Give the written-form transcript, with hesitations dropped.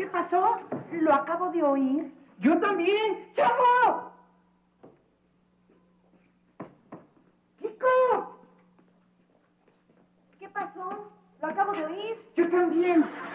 pasó? Lo acabo de oír. ¡Yo también! ¡Chavo! ¡Chico! ¿Qué pasó? Lo acabo de oír. ¡Yo también!